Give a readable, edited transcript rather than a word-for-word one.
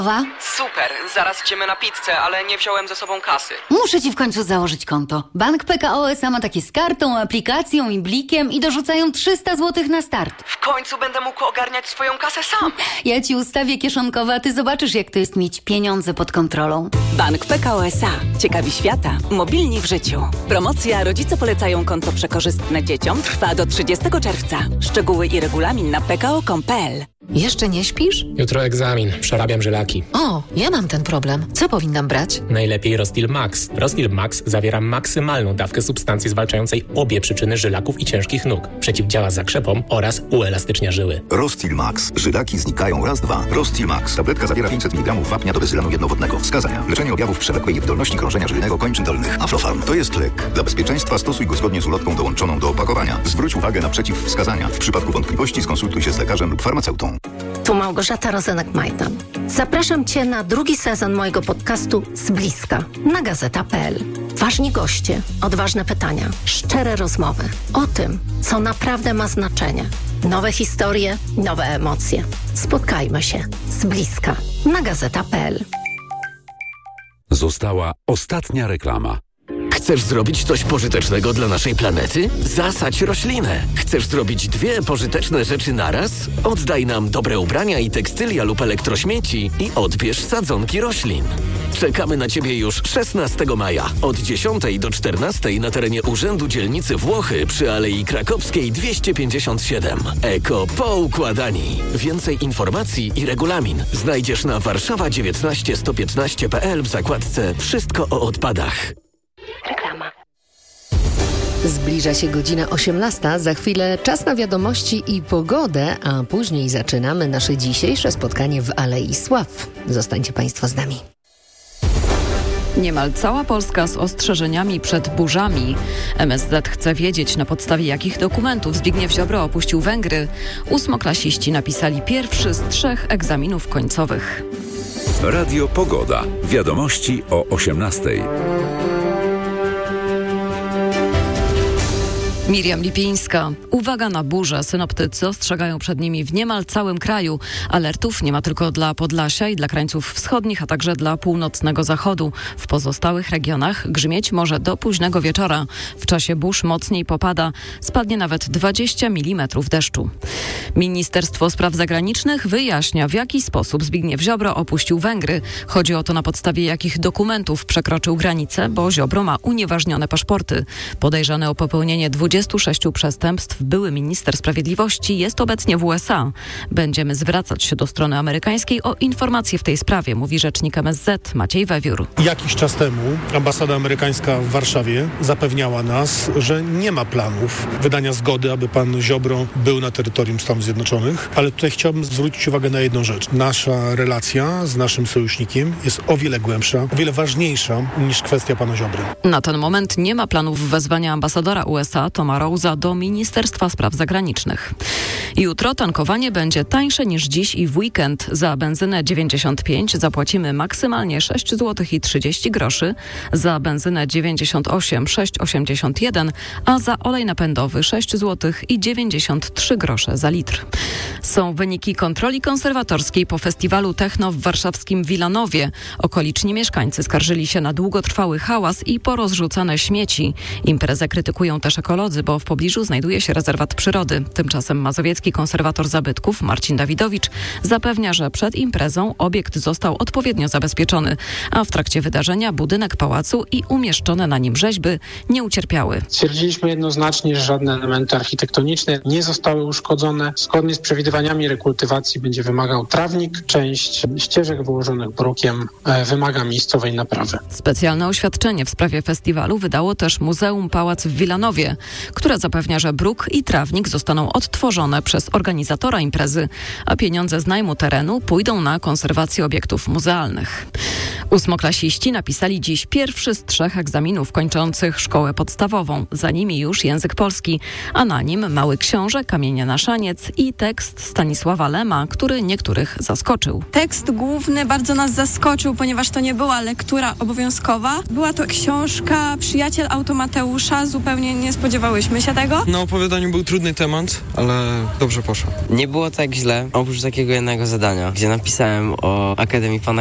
Super, zaraz idziemy na pizzę, ale nie wziąłem ze sobą kasy. Muszę ci w końcu założyć konto. Bank PKO SA ma takie z kartą, aplikacją i blikiem i dorzucają 300 zł na start. W końcu będę mógł ogarniać swoją kasę sam. Ja ci ustawię kieszonkowe, a ty zobaczysz, jak to jest mieć pieniądze pod kontrolą. Bank PKO SA. Ciekawi świata. Mobilni w życiu. Promocja Rodzice polecają konto przekorzystne dzieciom trwa do 30 czerwca. Szczegóły i regulamin na pko.com.pl. Jeszcze nie śpisz? Jutro egzamin. Przerabiam żylaki. O, ja mam ten problem. Co powinnam brać? Najlepiej Rostil Max. Rostil Max zawiera maksymalną dawkę substancji zwalczającej obie przyczyny żylaków i ciężkich nóg. Przeciwdziała zakrzepom oraz uelastycznia żyły. Rostil Max. Żylaki znikają raz, dwa. Rostil Max. Tabletka zawiera 500 mg wapnia do bezylanu jednowodnego. Wskazania. Leczenie objawów przewlekłej niewydolności krążenia żylnego kończyn dolnych. Aflofarm. To jest lek. Dla bezpieczeństwa stosuj go zgodnie z ulotką dołączoną do opakowania. Zwróć uwagę na przeciwwskazania. W przypadku wątpliwości skonsultuj się z lekarzem lub farmaceutą. Tu Małgorzata Rozenek-Majdan. Zapraszam Cię na drugi sezon mojego podcastu Z bliska na gazeta.pl. Ważni goście, odważne pytania, szczere rozmowy o tym, co naprawdę ma znaczenie. Nowe historie, nowe emocje. Spotkajmy się z bliska na gazeta.pl. Została ostatnia reklama. Chcesz zrobić coś pożytecznego dla naszej planety? Zasadź roślinę. Chcesz zrobić 2 pożyteczne rzeczy naraz? Oddaj nam dobre ubrania i tekstylia lub elektrośmieci i odbierz sadzonki roślin. Czekamy na Ciebie już 16 maja od 10 do 14 na terenie Urzędu Dzielnicy Włochy przy Alei Krakowskiej 257. Eko Poukładani. Więcej informacji i regulamin znajdziesz na warszawa19115.pl w zakładce Wszystko o odpadach. Reklama. Zbliża się godzina 18, za chwilę czas na wiadomości i pogodę, a później zaczynamy nasze dzisiejsze spotkanie w Alei Sław. Zostańcie Państwo z nami. Niemal cała Polska z ostrzeżeniami przed burzami. MSZ chce wiedzieć, na podstawie jakich dokumentów Zbigniew Ziobro opuścił Węgry. 8-klasiści napisali pierwszy z 3 egzaminów końcowych. Radio Pogoda. Wiadomości o 18:00. Miriam Lipińska. Uwaga na burze. Synoptycy ostrzegają przed nimi w niemal całym kraju. Alertów nie ma tylko dla Podlasia i dla krańców wschodnich, a także dla północnego zachodu. W pozostałych regionach grzmieć może do późnego wieczora. W czasie burz mocniej popada. Spadnie nawet 20 mm deszczu. Ministerstwo Spraw Zagranicznych wyjaśnia, w jaki sposób Zbigniew Ziobro opuścił Węgry. Chodzi o to, na podstawie jakich dokumentów przekroczył granicę, bo Ziobro ma unieważnione paszporty. Podejrzany o popełnienie 26 przestępstw były minister sprawiedliwości jest obecnie w USA. Będziemy zwracać się do strony amerykańskiej o informacje w tej sprawie, mówi rzecznik MSZ Maciej Wewiór. Jakiś czas temu ambasada amerykańska w Warszawie zapewniała nas, że nie ma planów wydania zgody, aby pan Ziobro był na terytorium Stanów Zjednoczonych, ale tutaj chciałbym zwrócić uwagę na jedną rzecz. Nasza relacja z naszym sojusznikiem jest o wiele głębsza, o wiele ważniejsza niż kwestia pana Ziobry. Na ten moment nie ma planów wezwania ambasadora USA Toma Rose'a do Ministerstwa Spraw Zagranicznych. Jutro tankowanie będzie tańsze niż dziś i w weekend. Za benzynę 95 zapłacimy maksymalnie 6 zł i 30 groszy, za benzynę 98 6,81, a za olej napędowy 6 zł i 93 grosze za litr. Są wyniki kontroli konserwatorskiej po festiwalu techno w warszawskim Wilanowie. Okoliczni mieszkańcy skarżyli się na długotrwały hałas i porozrzucane śmieci. Imprezę krytykują też ekolodzy, bo w pobliżu znajduje się rezerwat przyrody. Tymczasem mazowiecki konserwator zabytków Marcin Dawidowicz zapewnia, że przed imprezą obiekt został odpowiednio zabezpieczony, a w trakcie wydarzenia budynek pałacu i umieszczone na nim rzeźby nie ucierpiały. Stwierdziliśmy jednoznacznie, że żadne elementy architektoniczne nie zostały uszkodzone. Zgodnie z przewidywaniami rekultywacji będzie wymagał trawnik. Część ścieżek wyłożonych brukiem wymaga miejscowej naprawy. Specjalne oświadczenie w sprawie festiwalu wydało też Muzeum Pałac w Wilanowie, które zapewnia, że bruk i trawnik zostaną odtworzone przez organizatora imprezy, a pieniądze z najmu terenu pójdą na konserwację obiektów muzealnych. Ósmoklasiści napisali dziś pierwszy z 3 egzaminów kończących szkołę podstawową. Za nimi już język polski, a na nim Mały Książę, Kamienie na szaniec i tekst Stanisława Lema, który niektórych zaskoczył. Tekst główny bardzo nas zaskoczył, ponieważ to nie była lektura obowiązkowa. Była to książka Przyjaciel Automateusza. Zupełnie nie spodziewałyśmy się tego. Na opowiadaniu był trudny temat, ale dobrze poszło. Nie było tak źle, oprócz takiego jednego zadania, gdzie napisałem o Akademii Pana